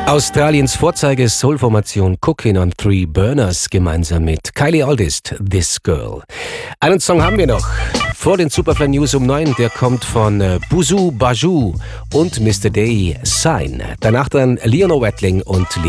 Australiens Vorzeige-Soul-Formation Cookin' on Three Burners gemeinsam mit Kylie Oldest, This Girl. Einen Song haben wir noch vor den Superfly News um 9. Der kommt von Buzu Baju und Mr. Day, Sign. Danach dann Leonor Watling und